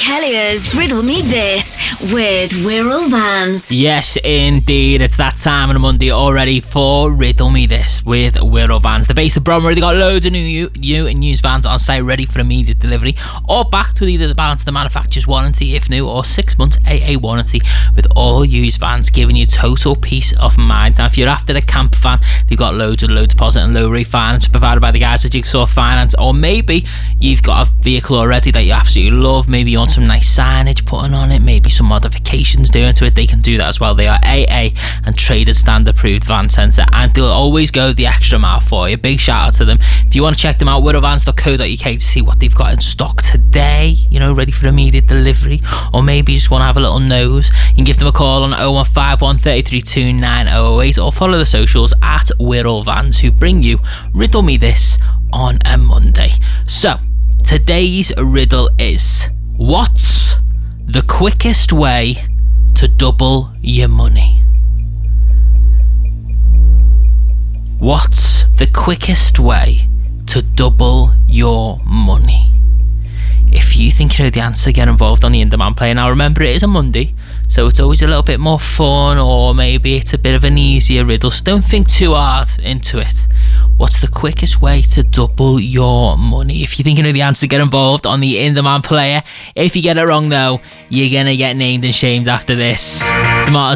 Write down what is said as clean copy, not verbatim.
Kellier's Riddle Me This with Wirral Vans. Yes, indeed. It's that time on a Monday already for Riddle Me This with Wirral Vans. They're based in Bromley. They got loads of new and used vans on site ready for immediate delivery or back to either the balance of the manufacturer's warranty if new or 6 months AA warranty with all used vans, giving you total peace of mind. Now, if you're after a camper van, they've got loads of low deposit and low rate finance provided by the guys at Jigsaw Finance. Or maybe you've got a vehicle already that you absolutely love. Maybe you want some nice signage putting on it, maybe some modifications doing to it. They can do that as well. They are AA and Trade and Stand approved van centre, and they'll always go the extra mile for you. Big shout out to them. If you want to check them out, wirralvans.co.uk to see what they've got in stock today, you know, ready for immediate delivery. Or maybe you just want to have a little nose, you can give them a call on 0151 332 9008 or follow the socials at Wirral Vans, who bring you Riddle Me This on a Monday. So today's riddle is: what's the quickest way to double your money? What's the quickest way to double your money? If you think you know the answer, get involved on the In Demand player. Now remember, it is a Monday, so it's always a little bit more fun, or maybe it's a bit of an easier riddle, so don't think too hard into it. What's the quickest way to double your money? If you think you know the answer, get involved on the In Demand player. If you get it wrong though, you're gonna get named and shamed after this. Tomatoes